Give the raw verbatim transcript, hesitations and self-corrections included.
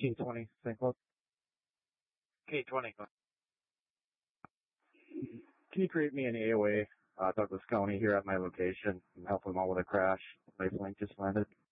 K twenty, Saint Cloud. K twenty. Can you create me an A O A, uh, Douglas County here at my location and help them out with a crash? Lifelink just landed.